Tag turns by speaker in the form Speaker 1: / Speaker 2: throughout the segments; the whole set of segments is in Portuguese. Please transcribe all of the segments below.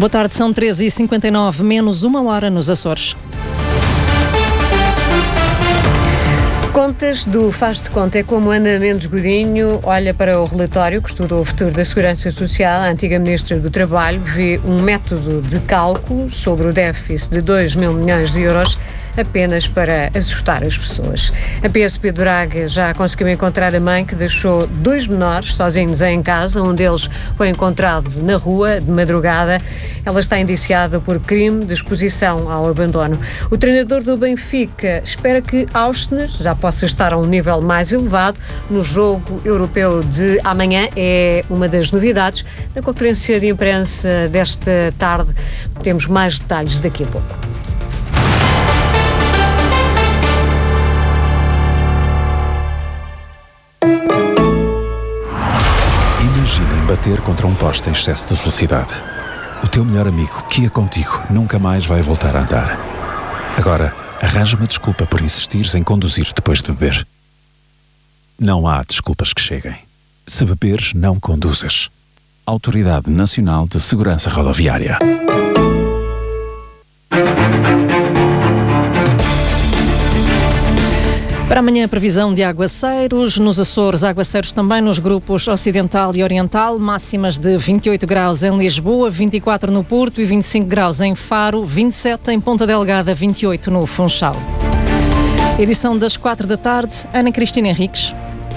Speaker 1: Boa tarde, são 13h59, menos uma hora nos Açores.
Speaker 2: Contas do Faz de Conta é como Ana Mendes Godinho olha para o relatório que estudou o futuro da Segurança Social. A antiga Ministra do Trabalho vê um método de cálculo sobre o déficit de 2 mil milhões de euros apenas para assustar as pessoas. A PSP de Braga já conseguiu encontrar a mãe que deixou 2 menores sozinhos em casa. Um deles foi encontrado na rua de madrugada. Ela está indiciada por crime de exposição ao abandono. O treinador do Benfica espera que Auschwitz já possa estar a um nível mais elevado no jogo europeu de amanhã. É uma das novidades. Na conferência de imprensa desta tarde temos mais detalhes daqui a pouco.
Speaker 3: Imaginem bater contra um poste em excesso de velocidade. O teu melhor amigo, que ia contigo, nunca mais vai voltar a andar. Agora, arranja uma desculpa por insistires em conduzir depois de beber. Não há desculpas que cheguem. Se beberes, não conduzas. Autoridade Nacional de Segurança Rodoviária.
Speaker 1: Para amanhã, a previsão de aguaceiros. Nos Açores, aguaceiros também nos grupos Ocidental e Oriental. Máximas de 28 graus em Lisboa, 24 no Porto e 25 graus em Faro, 27 em Ponta Delgada, 28 no Funchal. Edição das 4 da tarde, Ana Cristina Henriques.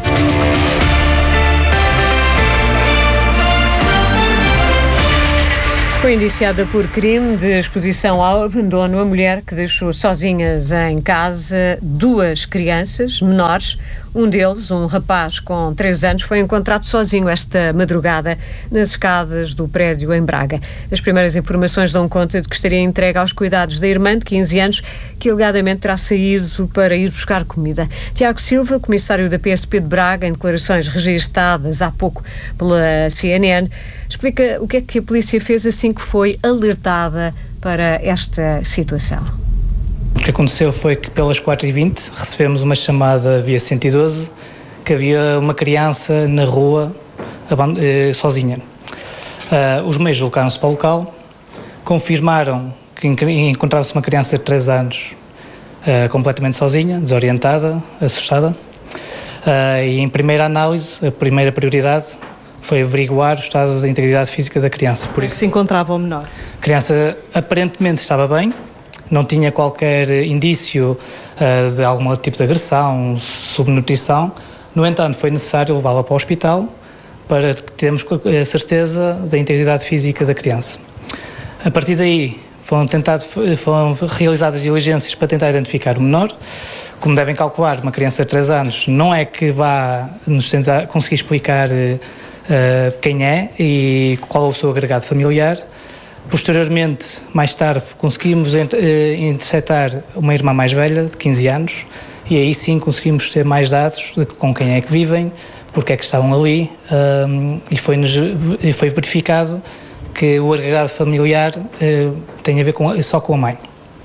Speaker 2: Foi indiciada por crime de exposição ao abandono a mulher que deixou sozinhas em casa 2 crianças menores. Um deles, um rapaz com 3 anos, foi encontrado sozinho esta madrugada nas escadas do prédio em Braga. As primeiras informações dão conta de que estaria entregue aos cuidados da irmã de 15 anos, que alegadamente terá saído para ir buscar comida. Tiago Silva, comissário da PSP de Braga, em declarações registadas há pouco pela CNN, explica o que é que a polícia fez assim que foi alertada para esta situação.
Speaker 4: O que aconteceu foi que pelas 4h20 recebemos uma chamada via 112 que havia uma criança na rua sozinha. Os meios deslocaram-se para o local, confirmaram que encontrava-se uma criança de 3 anos completamente sozinha, desorientada, assustada, e em primeira análise, a primeira prioridade foi averiguar o estado de integridade física da criança.
Speaker 1: Por isso se encontrava o menor?
Speaker 4: A criança aparentemente estava bem, não tinha qualquer indício de algum tipo de agressão, subnutrição. No entanto, foi necessário levá-la para o hospital para termos a certeza da integridade física da criança. A partir daí, foram realizadas diligências para tentar identificar o menor. Como devem calcular, uma criança de 3 anos não é que vá nos tentar conseguir explicar quem é e qual é o seu agregado familiar. Posteriormente, mais tarde, conseguimos interceptar uma irmã mais velha, de 15 anos, e aí sim conseguimos ter mais dados de com quem é que vivem, porque é que estavam ali, e foi verificado que o agregado familiar tem a ver só com a mãe.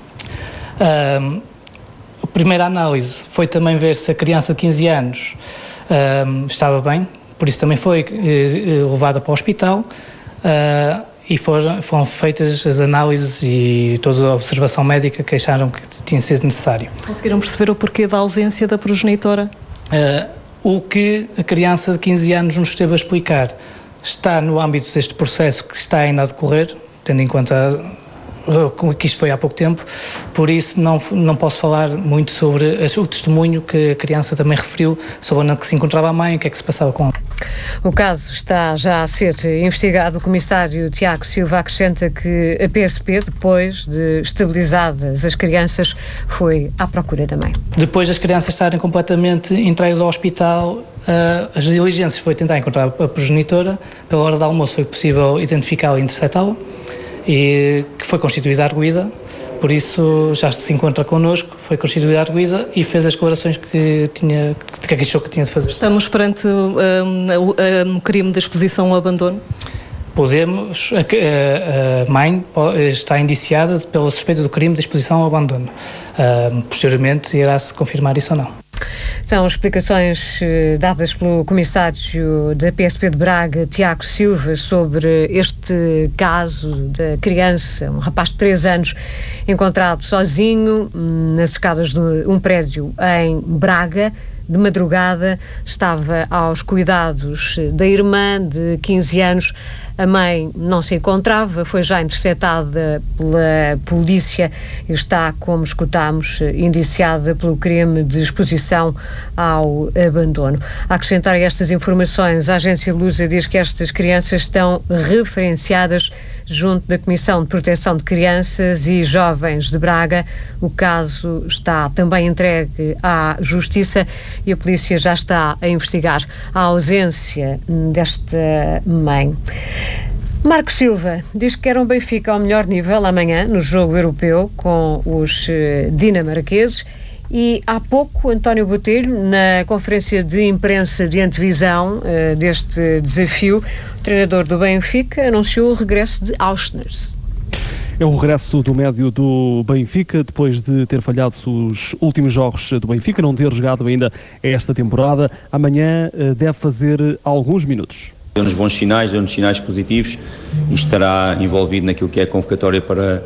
Speaker 4: A primeira análise foi também ver se a criança de 15 anos estava bem, por isso também foi levada para o hospital, e foram feitas as análises e toda a observação médica que acharam que tinha sido necessário.
Speaker 1: Conseguiram perceber o porquê da ausência da progenitora?
Speaker 4: O que a criança de 15 anos nos esteve a explicar está no âmbito deste processo que está ainda a decorrer, tendo em conta que isto foi há pouco tempo, por isso não posso falar muito sobre o testemunho que a criança também referiu sobre onde se encontrava a mãe e o que é que se passava com ela.
Speaker 2: O caso está já a ser investigado. O comissário Tiago Silva acrescenta que a PSP, depois de estabilizadas as crianças, foi à procura da mãe.
Speaker 4: Depois das crianças estarem completamente entregues ao hospital, as diligências foi tentar encontrar a progenitora. Pela hora do almoço foi possível identificá-la e interceptá-la, e que foi constituída a arguida, por isso já se encontra connosco, foi constituída a arguida e fez as declarações que achou que tinha de fazer.
Speaker 1: Estamos perante um crime de exposição ao abandono?
Speaker 4: Podemos, a mãe está indiciada pela suspeita do crime de exposição ao abandono. Posteriormente irá-se confirmar isso ou não.
Speaker 2: São explicações dadas pelo comissário da PSP de Braga, Tiago Silva, sobre este caso da criança, um rapaz de 3 anos, encontrado sozinho nas escadas de um prédio em Braga. De madrugada, estava aos cuidados da irmã de 15 anos. A mãe não se encontrava, foi já interceptada pela polícia e está, como escutámos, indiciada pelo crime de exposição ao abandono. A acrescentar estas informações, a agência Lusa diz que estas crianças estão referenciadas junto da Comissão de Proteção de Crianças e Jovens de Braga. O caso está também entregue à Justiça e a polícia já está a investigar a ausência desta mãe. Marco Silva diz que quer um Benfica ao melhor nível amanhã no jogo europeu com os dinamarqueses. E há pouco, António Botelho, na conferência de imprensa de antevisão deste desafio, o treinador do Benfica anunciou o regresso de Auschwitz.
Speaker 5: É o regresso do médio do Benfica, depois de ter falhado os últimos jogos do Benfica, não ter jogado ainda esta temporada. Amanhã deve fazer alguns minutos.
Speaker 6: Deu-nos bons sinais, deu-nos sinais positivos e estará envolvido naquilo que é a convocatória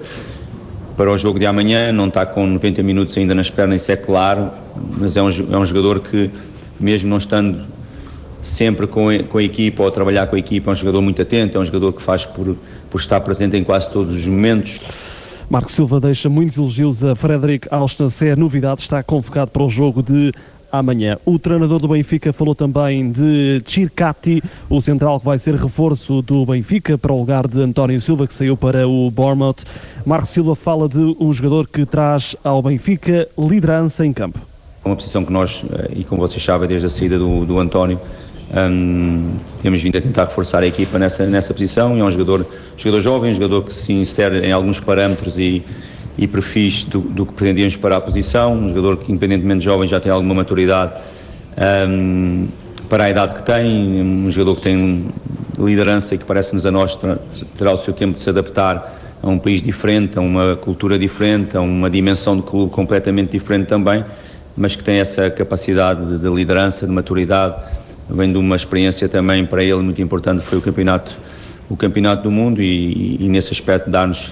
Speaker 6: para o jogo de amanhã. Não está com 90 minutos ainda nas pernas, isso é claro, mas é um jogador que, mesmo não estando sempre com a equipa ou a trabalhar com a equipa, é um jogador muito atento, é um jogador que faz por estar presente em quase todos os momentos.
Speaker 5: Marco Silva deixa muitos elogios a Fredrik Aursnes, é novidade, está convocado para o jogo de amanhã. O treinador do Benfica falou também de Chircati, o central que vai ser reforço do Benfica para o lugar de António Silva, que saiu para o Bournemouth. Marco Silva fala de um jogador que traz ao Benfica liderança em campo.
Speaker 6: É uma posição que nós, e como vocês sabem, desde a saída do António, temos vindo a tentar reforçar a equipa nessa posição. É um jogador jovem, um jogador que se insere em alguns parâmetros e perfis do que pretendíamos para a posição, um jogador que, independentemente de jovem, já tem alguma maturidade para a idade que tem, um jogador que tem liderança e que parece-nos a nós terá o seu tempo de se adaptar a um país diferente, a uma cultura diferente, a uma dimensão de clube completamente diferente também, mas que tem essa capacidade de liderança, de maturidade, vem de uma experiência também para ele muito importante, que foi o campeonato do mundo e nesse aspecto dar-nos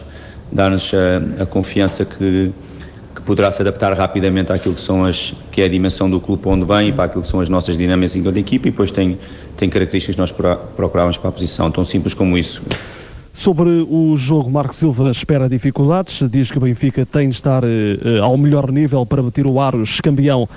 Speaker 6: a confiança que poderá se adaptar rapidamente àquilo que é a dimensão do clube onde vem e para aquilo que são as nossas dinâmicas da equipa, e depois tem características que nós procurávamos para a posição, tão simples como isso.
Speaker 5: Sobre o jogo, Marco Silva espera dificuldades, diz que o Benfica tem de estar ao melhor nível para bater o Aros, campeão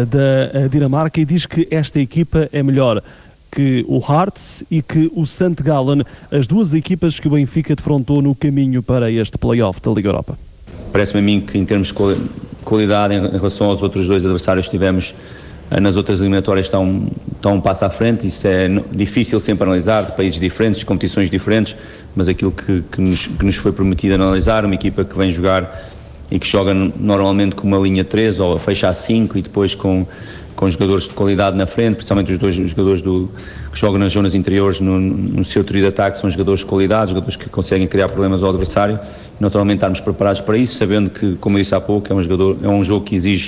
Speaker 5: da Dinamarca, e diz que esta equipa é melhor que o Hearts e que o St. Gallen, as duas equipas que o Benfica defrontou no caminho para este play-off da Liga Europa.
Speaker 6: Parece-me a mim que, em termos de qualidade em relação aos outros dois adversários que tivemos nas outras eliminatórias, está um passo à frente. Isso é difícil sempre analisar, de países diferentes, de competições diferentes, mas aquilo que nos foi permitido analisar, uma equipa que vem jogar e que joga normalmente com uma linha 3 ou fecha a 5 e depois com jogadores de qualidade na frente, principalmente os dois jogadores que jogam nas zonas interiores no seu trio de ataque, são jogadores de qualidade, jogadores que conseguem criar problemas ao adversário, e naturalmente estarmos preparados para isso, sabendo que, como eu disse há pouco, é um jogo que exige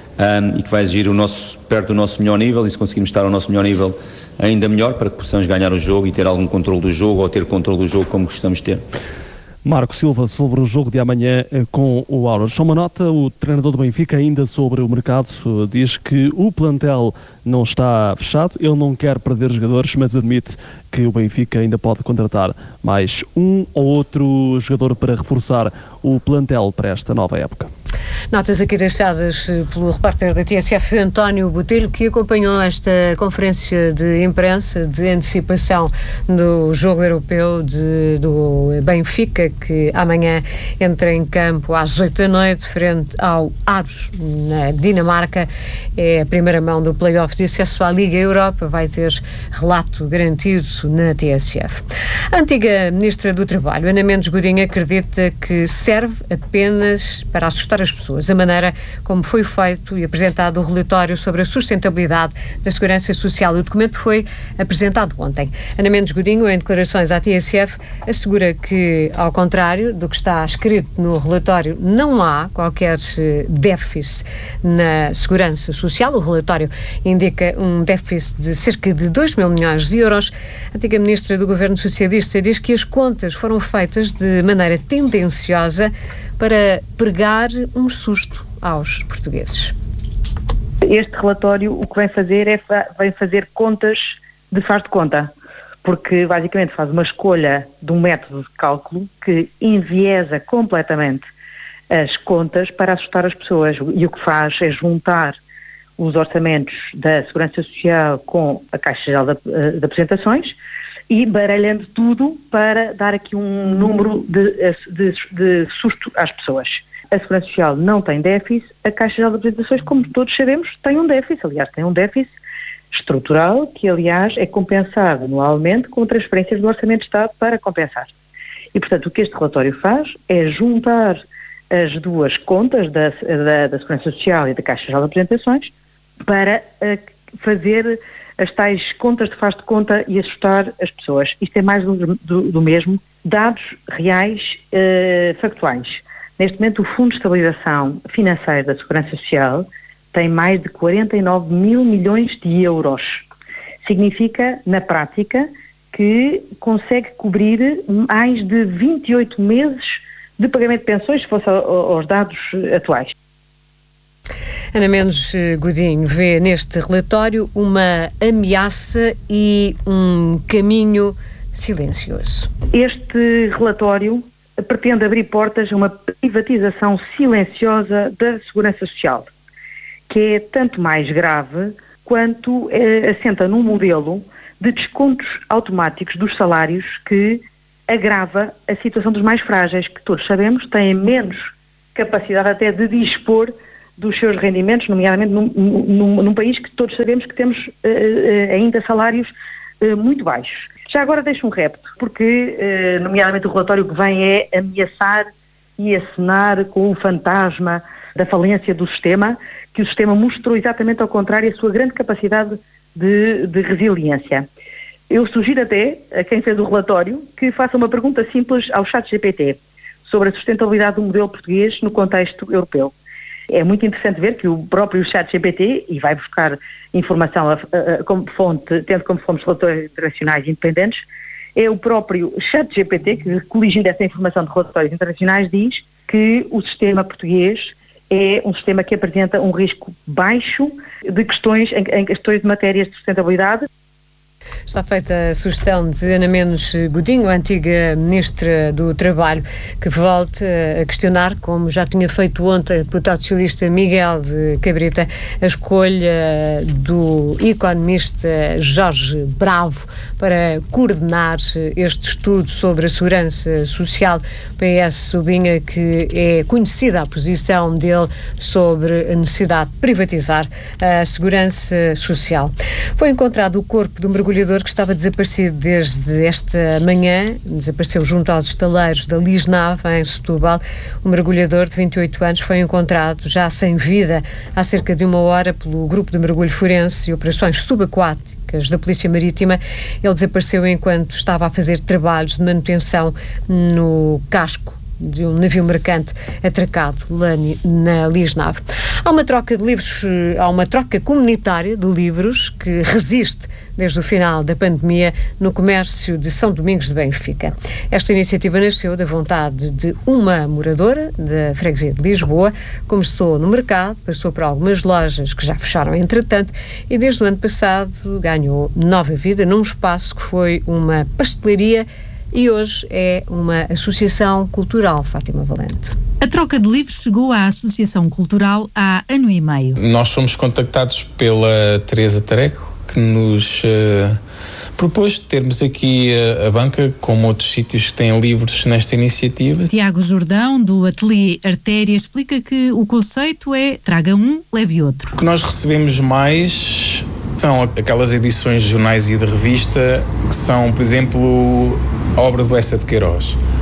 Speaker 6: e que vai exigir perto do nosso melhor nível, e se conseguirmos estar ao nosso melhor nível, ainda melhor, para que possamos ganhar o jogo e ter algum controle do jogo, ou ter controle do jogo como gostamos de ter.
Speaker 5: Marco Silva sobre o jogo de amanhã com o Auros. Só uma nota, o treinador do Benfica, ainda sobre o mercado, diz que o plantel não está fechado, ele não quer perder jogadores, mas admite que o Benfica ainda pode contratar mais um ou outro jogador para reforçar o plantel para esta nova época.
Speaker 2: Notas aqui deixadas pelo repórter da TSF, António Botelho, que acompanhou esta conferência de imprensa de antecipação do jogo europeu do Benfica, que amanhã entra em campo às 20h, frente ao Aros, na Dinamarca. É a primeira mão do play-off de acesso à Liga Europa, vai ter relato garantido na TSF. A antiga Ministra do Trabalho, Ana Mendes Godinho, acredita que serve apenas para assustar as pessoas. A maneira como foi feito e apresentado o relatório sobre a sustentabilidade da Segurança Social. O documento foi apresentado ontem. Ana Mendes Godinho, em declarações à TSF, assegura que, ao contrário do que está escrito no relatório, não há qualquer déficit na Segurança Social. O relatório indica um déficit de cerca de 2 mil milhões de euros. A antiga ministra do Governo Socialista diz que as contas foram feitas de maneira tendenciosa para pregar um susto aos portugueses.
Speaker 7: Este relatório o que vem fazer vem fazer contas de faz de conta, porque basicamente faz uma escolha de um método de cálculo que enviesa completamente as contas para assustar as pessoas, e o que faz é juntar os orçamentos da Segurança Social com a Caixa Geral de Apresentações e baralhando tudo para dar aqui um número de susto às pessoas. A Segurança Social não tem déficit, a Caixa Geral de Apresentações, como todos sabemos, tem um déficit. Aliás, tem um déficit estrutural que, aliás, é compensado anualmente com transferências do Orçamento de Estado para compensar. E, portanto, o que este relatório faz é juntar as duas contas da Segurança Social e da Caixa Geral de Apresentações para fazer as tais contas de faz de conta e assustar as pessoas. Isto é mais do mesmo. Dados reais, factuais. Neste momento, o Fundo de Estabilização Financeira da Segurança Social tem mais de 49 mil milhões de euros. Significa, na prática, que consegue cobrir mais de 28 meses de pagamento de pensões, se fosse aos dados atuais.
Speaker 2: Ana Mendes Godinho vê neste relatório uma ameaça e um caminho silencioso.
Speaker 7: Este relatório pretende abrir portas a uma privatização silenciosa da Segurança Social, que é tanto mais grave quanto assenta num modelo de descontos automáticos dos salários que agrava a situação dos mais frágeis, que todos sabemos têm menos capacidade até de dispor dos seus rendimentos, nomeadamente num país que todos sabemos que temos ainda salários muito baixos. Já agora deixo um repto, porque nomeadamente o relatório que vem é ameaçar e acenar com o fantasma da falência do sistema, que o sistema mostrou exatamente ao contrário a sua grande capacidade de resiliência. Eu sugiro até a quem fez o relatório que faça uma pergunta simples ao ChatGPT sobre a sustentabilidade do modelo português no contexto europeu. É muito interessante ver que o próprio ChatGPT, e vai buscar informação como fonte, tendo como fontes relatores internacionais independentes, é o próprio ChatGPT que, coligindo essa informação de relatórios internacionais, diz que o sistema português é um sistema que apresenta um risco baixo de questões, em questões de matérias de sustentabilidade.
Speaker 2: Está feita a sugestão de Ana Mendes Godinho, a antiga Ministra do Trabalho, que volta a questionar, como já tinha feito ontem o deputado socialista Miguel de Cabrita, a escolha do economista Jorge Bravo para coordenar este estudo sobre a segurança social. O PS sublinha que é conhecida a posição dele sobre a necessidade de privatizar a segurança social. Foi encontrado o corpo de um mergulhador que estava desaparecido desde esta manhã, desapareceu junto aos estaleiros da Lisnave, em Setúbal. O mergulhador de 28 anos foi encontrado já sem vida há cerca de uma hora pelo Grupo de Mergulho Forense e Operações Subaquáticas da Polícia Marítima. Ele desapareceu enquanto estava a fazer trabalhos de manutenção no casco de um navio mercante atracado lá na Lisnave. Há uma troca de livros, há uma troca comunitária de livros que resiste desde o final da pandemia no comércio de São Domingos de Benfica. Esta iniciativa nasceu da vontade de uma moradora da freguesia de Lisboa, começou no mercado, passou por algumas lojas que já fecharam entretanto e desde o ano passado ganhou nova vida num espaço que foi uma pastelaria e hoje é uma associação cultural, Fátima Valente.
Speaker 8: A troca de livros chegou à Associação Cultural há ano e meio.
Speaker 9: Nós fomos contactados pela Teresa Tareco, que nos propôs termos aqui a banca, como outros sítios que têm livros nesta iniciativa.
Speaker 8: Tiago Jordão, do Ateliê Artéria, explica que o conceito é traga um, leve outro.
Speaker 9: O que nós recebemos mais são aquelas edições de jornais e de revista que são, por exemplo, a obra do Essa de Queiroz.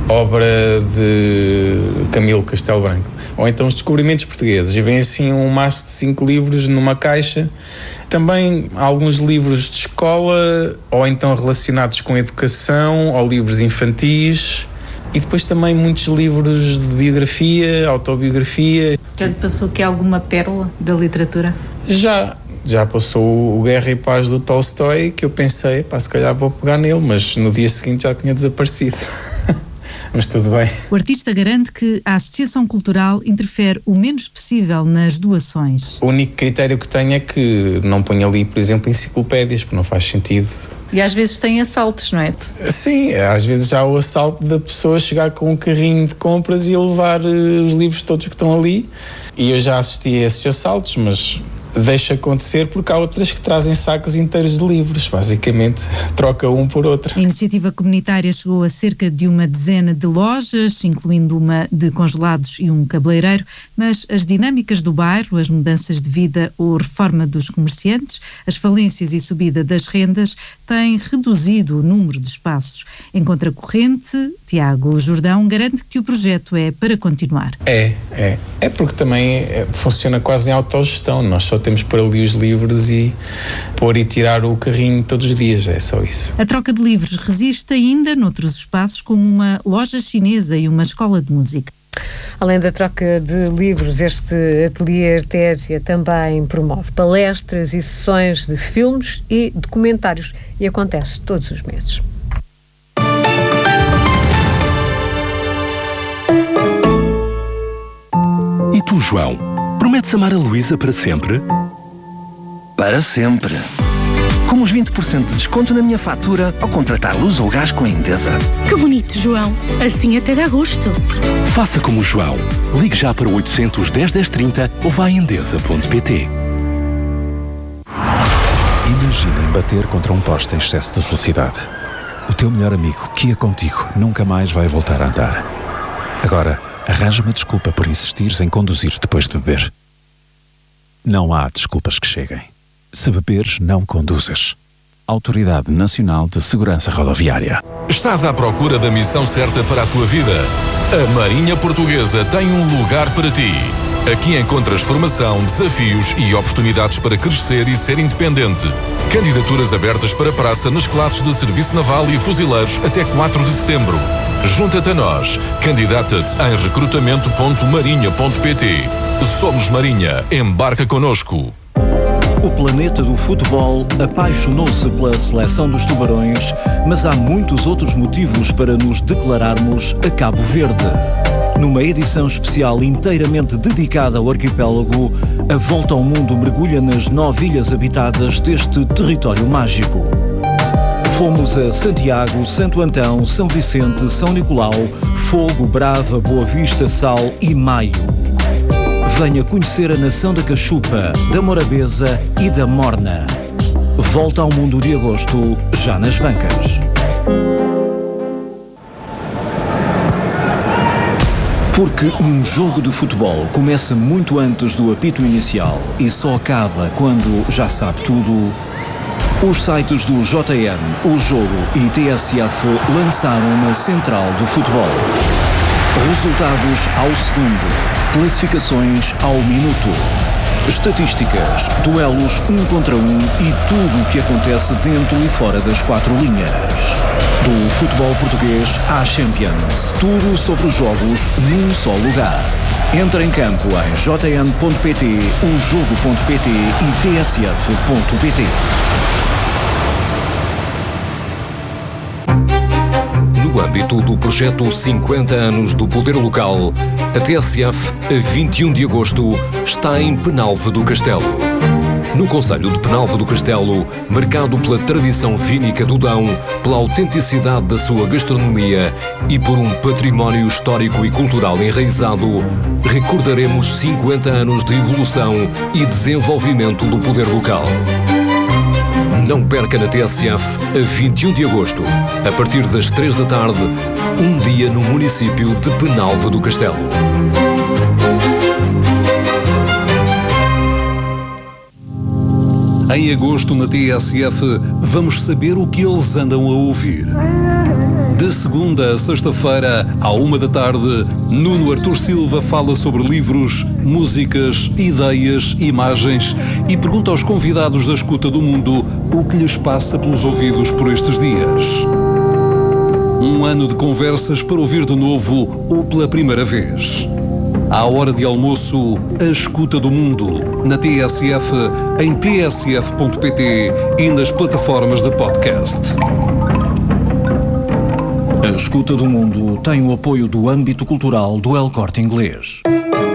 Speaker 9: obra de Camilo Castelo Branco. Ou então os descobrimentos portugueses. E vem assim um maço de 5 livros numa caixa. Também alguns livros de escola, ou então relacionados com educação, ou livros infantis. E depois também muitos livros de biografia, autobiografia.
Speaker 8: Já lhe passou aqui alguma pérola da literatura?
Speaker 9: Já passou o Guerra e Paz do Tolstói, que eu pensei, se calhar vou pegar nele, mas no dia seguinte já tinha desaparecido. Mas tudo bem.
Speaker 8: O artista garante que a Associação Cultural interfere o menos possível nas doações.
Speaker 9: O único critério que tenho é que não ponho ali, por exemplo, enciclopédias, porque não faz sentido.
Speaker 8: E às vezes tem assaltos, não é?
Speaker 9: Sim, às vezes já há o assalto da pessoa chegar com um carrinho de compras e levar os livros todos que estão ali. E eu já assisti a esses assaltos, mas deixa acontecer porque há outras que trazem sacos inteiros de livros, basicamente troca um por outro.
Speaker 8: A iniciativa comunitária chegou a cerca de uma dezena de lojas, incluindo uma de congelados e um cabeleireiro, mas as dinâmicas do bairro, as mudanças de vida ou reforma dos comerciantes, as falências e subida das rendas têm reduzido o número de espaços. Em contracorrente, Tiago Jordão garante que o projeto é para continuar.
Speaker 9: É porque também funciona quase em autogestão, nós só temos para ali os livros e pôr e tirar o carrinho todos os dias, é só isso.
Speaker 8: A troca de livros resiste ainda noutros espaços, como uma loja chinesa e uma escola de música.
Speaker 2: Além da troca de livros, este ateliê Artéria também promove palestras e sessões de filmes e documentários e acontece todos os meses.
Speaker 10: E tu, João, prometes amar a Luísa para sempre?
Speaker 11: Para sempre. Com uns 20% de desconto na minha fatura ao contratar luz ou gás com a Endesa.
Speaker 12: Que bonito, João. Assim até dá gosto.
Speaker 10: Faça como o João. Ligue já para o 810 1030 ou vá a endesa.pt.
Speaker 3: Imaginem bater contra um poste em excesso de velocidade. O teu melhor amigo, que ia contigo, nunca mais vai voltar a andar. Agora, arranja uma desculpa por insistires em conduzir depois de beber. Não há desculpas que cheguem. Se beberes, não conduzas. Autoridade Nacional de Segurança Rodoviária.
Speaker 13: Estás à procura da missão certa para a tua vida? A Marinha Portuguesa tem um lugar para ti. Aqui encontras formação, desafios e oportunidades para crescer e ser independente. Candidaturas abertas para praça nas classes de Serviço Naval e Fuzileiros até 4 de setembro. Junta-te a nós. Candidata-te em recrutamento.marinha.pt. Somos Marinha. Embarca connosco.
Speaker 14: O planeta do futebol apaixonou-se pela seleção dos Tubarões, mas há muitos outros motivos para nos declararmos a Cabo Verde. Numa edição especial inteiramente dedicada ao arquipélago, a Volta ao Mundo mergulha nas 9 ilhas habitadas deste território mágico. Fomos a Santiago, Santo Antão, São Vicente, São Nicolau, Fogo, Brava, Boa Vista, Sal e Maio. Venha conhecer a nação da Cachupa, da Morabeza e da Morna. Volta ao Mundo de agosto, já nas bancas. Porque um jogo de futebol começa muito antes do apito inicial e só acaba quando já sabe tudo. Os sites do JN, O Jogo e TSF lançaram uma central do futebol. Resultados ao segundo, classificações ao minuto, estatísticas, duelos 1 contra 1 e tudo o que acontece dentro e fora das 4 linhas. Do futebol português à Champions, tudo sobre os jogos num só lugar. Entra em campo em jn.pt, ojogo.pt e tsf.pt.
Speaker 15: No âmbito do projeto 50 anos do Poder Local, a TSF, a 21 de agosto, está em Penalva do Castelo. No concelho de Penalva do Castelo, marcado pela tradição vínica do Dão, pela autenticidade da sua gastronomia e por um património histórico e cultural enraizado, recordaremos 50 anos de evolução e desenvolvimento do poder local. Não perca na TSF, a 21 de agosto, a partir das 3 da tarde, um dia no município de Penalva do Castelo.
Speaker 10: Em agosto, na TSF, vamos saber o que eles andam a ouvir. De segunda a sexta-feira, à 13h, Nuno Artur Silva fala sobre livros, músicas, ideias, imagens e pergunta aos convidados da Escuta do Mundo o que lhes passa pelos ouvidos por estes dias. Um ano de conversas para ouvir de novo ou pela primeira vez. À hora de almoço, a Escuta do Mundo, na TSF, em tsf.pt e nas plataformas de podcast.
Speaker 14: A Escuta do Mundo tem o apoio do âmbito cultural do El Corte Inglês.